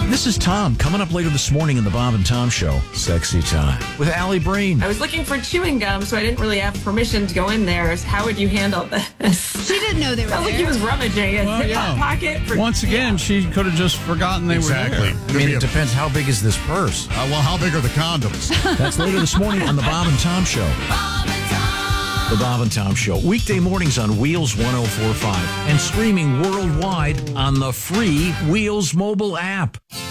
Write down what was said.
This is Tom, coming up later this morning in the Bob and Tom Show. Sexy Time with Allie Breen. I was looking for chewing gum, so I didn't really have permission to go in there. How would you handle this? She didn't know they were Sounds like he was rummaging a hip-hop pocket. Once again, she could have just forgotten they were there. I mean, it depends how big is this purse. Well, how big are the condoms? That's later this morning on the Bob and Tom Show. The Bob and Tom Show. Weekday mornings on Wheels 104.5 and streaming worldwide on the free Wheels mobile app.